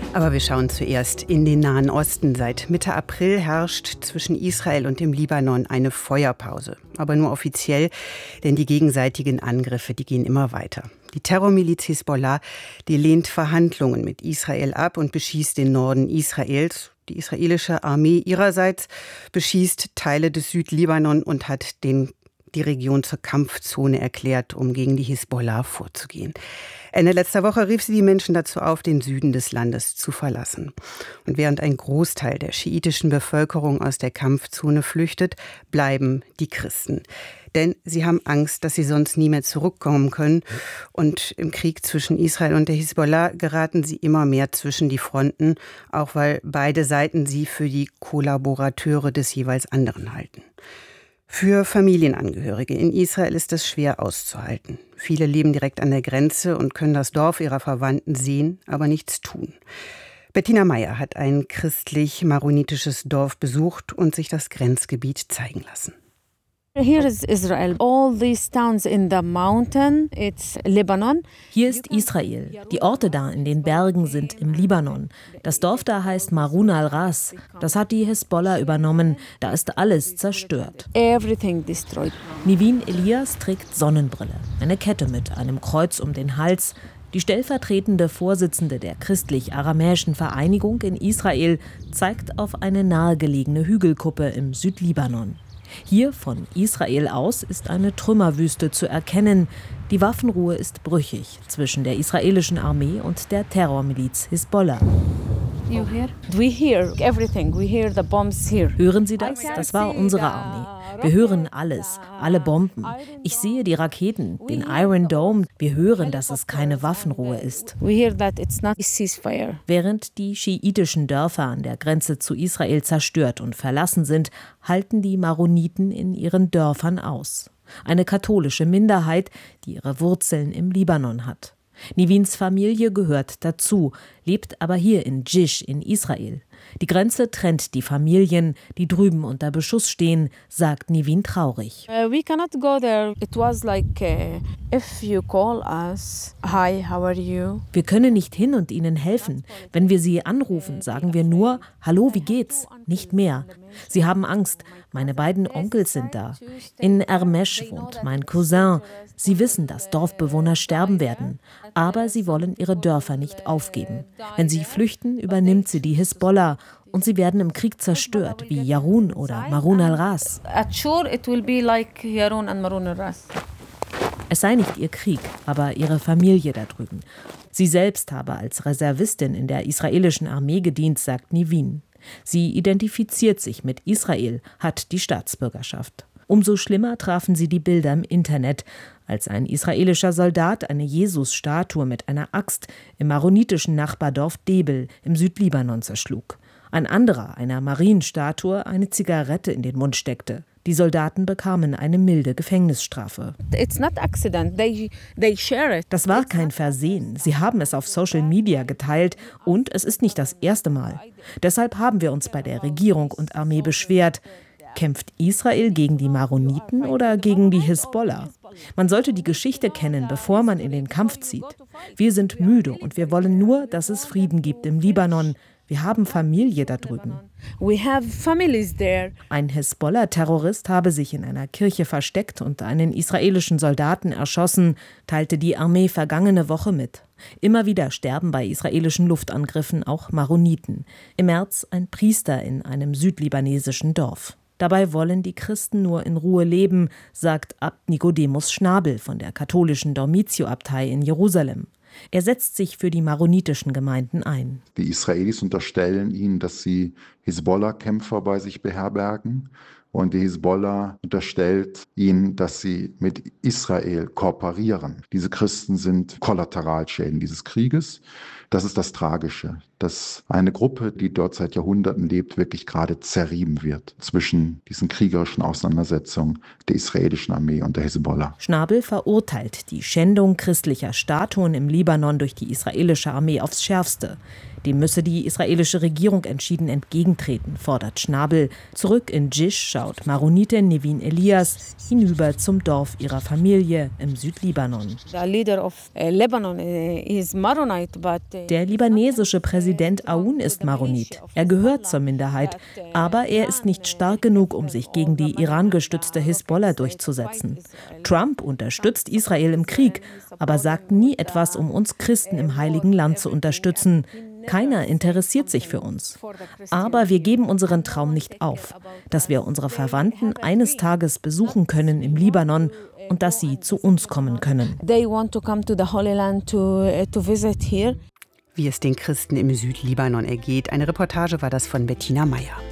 Aber wir schauen zuerst in den Nahen Osten. Seit Mitte April herrscht zwischen Israel und dem Libanon eine Feuerpause. Aber nur offiziell, denn die gegenseitigen Angriffe, die gehen immer weiter. Die Terrormiliz Hisbollah, die lehnt Verhandlungen mit Israel ab und beschießt den Norden Israels. Die israelische Armee ihrerseits beschießt Teile des Südlibanon und hat die Region zur Kampfzone erklärt, um gegen die Hisbollah vorzugehen. Ende letzter Woche rief sie die Menschen dazu auf, den Süden des Landes zu verlassen. Und während ein Großteil der schiitischen Bevölkerung aus der Kampfzone flüchtet, bleiben die Christen. Denn sie haben Angst, dass sie sonst nie mehr zurückkommen können. Und im Krieg zwischen Israel und der Hisbollah geraten sie immer mehr zwischen die Fronten, auch weil beide Seiten sie für die Kollaborateure des jeweils anderen halten. Für Familienangehörige in Israel ist es schwer auszuhalten. Viele leben direkt an der Grenze und können das Dorf ihrer Verwandten sehen, aber nichts tun. Bettina Meyer hat ein christlich-maronitisches Dorf besucht und sich das Grenzgebiet zeigen lassen. Here is Israel. All these towns in the mountain, it's Lebanon. Hier ist Israel. Die Orte da in den Bergen sind im Libanon. Das Dorf da heißt Marun al-Ras. Das hat die Hisbollah übernommen. Da ist alles zerstört. Everything destroyed. Nivin Elias trägt Sonnenbrille, eine Kette mit einem Kreuz um den Hals. Die stellvertretende Vorsitzende der christlich-aramäischen Vereinigung in Israel zeigt auf eine nahegelegene Hügelkuppe im Südlibanon. Hier von Israel aus ist eine Trümmerwüste zu erkennen. Die Waffenruhe ist brüchig zwischen der israelischen Armee und der Terrormiliz Hisbollah. You hear? We hear everything. We hear the bombs here. Hören Sie das? Das war unsere Armee. Wir hören alles, alle Bomben. Ich sehe die Raketen, den Iron Dome. Wir hören, dass es keine Waffenruhe ist. We hear that it's not a ceasefire. Während die schiitischen Dörfer an der Grenze zu Israel zerstört und verlassen sind, halten die Maroniten in ihren Dörfern aus. Eine katholische Minderheit, die ihre Wurzeln im Libanon hat. Nivins Familie gehört dazu, lebt aber hier in Jish in Israel. Die Grenze trennt die Familien, die drüben unter Beschuss stehen, sagt Nivin traurig. We cannot go there. It was like if you call us, hi, how are you? Wir können nicht hin und ihnen helfen. Wenn wir sie anrufen, sagen wir nur, hallo, wie geht's? Nicht mehr. Sie haben Angst. Meine beiden Onkels sind da. In Ermesh wohnt mein Cousin. Sie wissen, dass Dorfbewohner sterben werden. Aber sie wollen ihre Dörfer nicht aufgeben. Wenn sie flüchten, übernimmt sie die Hisbollah. Und sie werden im Krieg zerstört, wie Yarun oder Marun al-Ras. Es sei nicht ihr Krieg, aber ihre Familie da drüben. Sie selbst habe als Reservistin in der israelischen Armee gedient, sagt Nivin. Sie identifiziert sich mit Israel, hat die Staatsbürgerschaft. Umso schlimmer trafen sie die Bilder im Internet, als ein israelischer Soldat eine Jesus-Statue mit einer Axt im maronitischen Nachbardorf Debel im Südlibanon zerschlug. Ein anderer einer Marienstatue eine Zigarette in den Mund steckte. Die Soldaten bekamen eine milde Gefängnisstrafe. Das war kein Versehen. Sie haben es auf Social Media geteilt und es ist nicht das erste Mal. Deshalb haben wir uns bei der Regierung und Armee beschwert. Kämpft Israel gegen die Maroniten oder gegen die Hisbollah? Man sollte die Geschichte kennen, bevor man in den Kampf zieht. Wir sind müde und wir wollen nur, dass es Frieden gibt im Libanon. Wir haben Familie da drüben. Ein Hisbollah-Terrorist habe sich in einer Kirche versteckt und einen israelischen Soldaten erschossen, teilte die Armee vergangene Woche mit. Immer wieder sterben bei israelischen Luftangriffen auch Maroniten. Im März ein Priester in einem südlibanesischen Dorf. Dabei wollen die Christen nur in Ruhe leben, sagt Abt Nicodemus Schnabel von der katholischen Dormitio-Abtei in Jerusalem. Er setzt sich für die maronitischen Gemeinden ein. Die Israelis unterstellen ihnen, dass sie Hisbollah-Kämpfer bei sich beherbergen. Und die Hisbollah unterstellt ihnen, dass sie mit Israel kooperieren. Diese Christen sind Kollateralschäden dieses Krieges. Das ist das Tragische, dass eine Gruppe, die dort seit Jahrhunderten lebt, wirklich gerade zerrieben wird zwischen diesen kriegerischen Auseinandersetzungen der israelischen Armee und der Hisbollah. Schnabel verurteilt die Schändung christlicher Statuen im Libanon durch die israelische Armee aufs Schärfste. Dem müsse die israelische Regierung entschieden entgegentreten, fordert Schnabel. Zurück in Jish schaut Maronitin Nevin Elias hinüber zum Dorf ihrer Familie im Südlibanon. The leader of Lebanon is Maronite, but Der libanesische Präsident Aoun ist Maronit. Er gehört zur Minderheit, aber er ist nicht stark genug, um sich gegen die Iran-gestützte Hisbollah durchzusetzen. Trump unterstützt Israel im Krieg, aber sagt nie etwas, um uns Christen im Heiligen Land zu unterstützen. Keiner interessiert sich für uns. Aber wir geben unseren Traum nicht auf, dass wir unsere Verwandten eines Tages besuchen können im Libanon und dass sie zu uns kommen können. they want to come to the Holy Land to visit here. Wie es den Christen im Südlibanon ergeht. Eine Reportage war das von Bettina Meyer.